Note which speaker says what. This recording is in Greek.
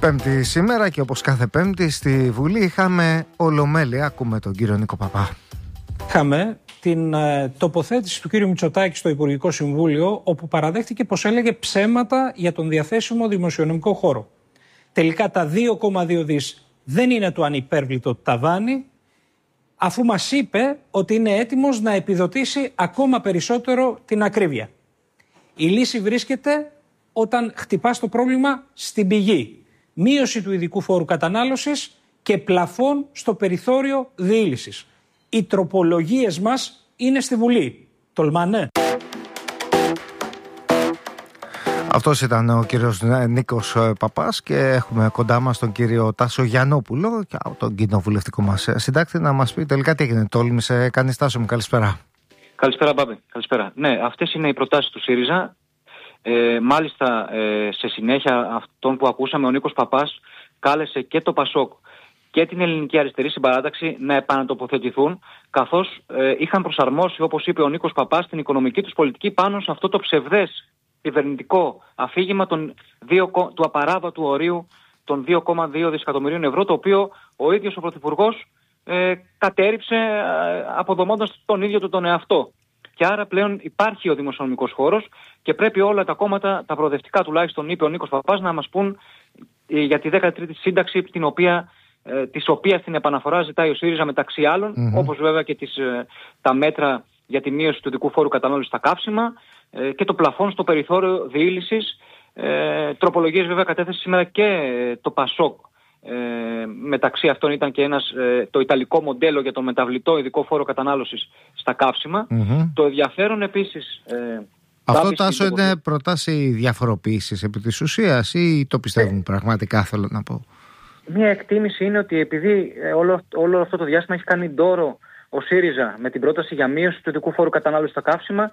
Speaker 1: Πέμπτη σήμερα και όπως κάθε Πέμπτη στη Βουλή είχαμε ολομέλεια. Ακούμε τον κύριο Νίκο Παπά.
Speaker 2: Είχαμε την τοποθέτηση του κύριου Μητσοτάκη στο Υπουργικό Συμβούλιο, όπου παραδέχτηκε πως έλεγε ψέματα για τον διαθέσιμο δημοσιονομικό χώρο. Τελικά τα 2,2 δις δεν είναι το ανυπέρβλητο ταβάνι, αφού μας είπε ότι είναι έτοιμος να επιδοτήσει ακόμα περισσότερο την ακρίβεια. Η λύση βρίσκεται όταν χτυπάς το πρόβλημα στην πηγή. Μείωση του ειδικού φόρου κατανάλωσης και πλαφόν στο περιθώριο διήλυσης. Οι τροπολογίες μας είναι στη Βουλή. Τολμάνε.
Speaker 1: Αυτός ήταν ο κύριος Νίκος Παπάς και έχουμε κοντά μας τον κύριο Τάσο Γιαννόπουλο, τον κοινοβουλευτικό μας συντάκτη, να μας πει τελικά τι έγινε. Τόλμησε κανείς? Τάσο μου, καλησπέρα.
Speaker 3: Καλησπέρα Μπάμπη, καλησπέρα. Ναι, αυτές είναι οι προτάσεις του ΣΥΡΙΖΑ. Μάλιστα σε συνέχεια αυτών που ακούσαμε, ο Νίκος Παπάς κάλεσε και το ΠΑΣΟΚ και την Ελληνική Αριστερή Συμπαράταξη να επανατοποθετηθούν, καθώς είχαν προσαρμόσει, όπως είπε ο Νίκος Παπάς, την οικονομική τους πολιτική πάνω σε αυτό το ψευδές κυβερνητικό αφήγημα του απαράβατου ορίου των 2,2 δισεκατομμυρίων ευρώ, το οποίο ο ίδιος ο Πρωθυπουργός κατέριψε αποδομώντας τον ίδιο του τον εαυτό. Και άρα πλέον υπάρχει ο δημοσιονομικός χώρος και πρέπει όλα τα κόμματα, τα προοδευτικά τουλάχιστον, είπε ο Νίκος Παπάς, να μας πούν για τη 13η σύνταξη, της οποίας την επαναφορά ζητάει ο ΣΥΡΙΖΑ μεταξύ άλλων, όπως βέβαια και τα μέτρα για τη μείωση του ειδικού φόρου κατανάλωσης στα καύσιμα και το πλαφόν στο περιθώριο διήλυσης. Τροπολογίες βέβαια κατέθεσε σήμερα και το ΠΑΣΟΚ. Μεταξύ αυτών ήταν και το ιταλικό μοντέλο για τον μεταβλητό ειδικό φόρο κατανάλωσης στα καύσιμα. Το ενδιαφέρον επίσης...
Speaker 1: Αυτό, Τάσο, είναι προτάσει διαφοροποίησης επί της ουσίας ή το πιστεύουν πραγματικά, θέλω να πω?
Speaker 3: Μια εκτίμηση είναι ότι επειδή όλο αυτό το διάστημα έχει κάνει ντόρο ο ΣΥΡΙΖΑ με την πρόταση για μείωση του ειδικού φόρου κατανάλωσης στα καύσιμα,